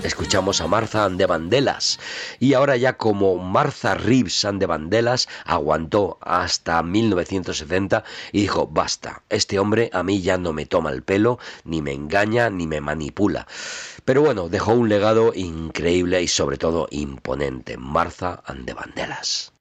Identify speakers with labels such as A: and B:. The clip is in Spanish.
A: Escuchamos a Martha and the Vandellas y ahora ya como Martha Reeves and the Vandellas aguantó hasta 1970 y dijo basta, este hombre a mí ya no me toma el pelo, ni me engaña, ni me manipula. Pero bueno, dejó un legado increíble y sobre todo imponente, Martha and the Vandellas.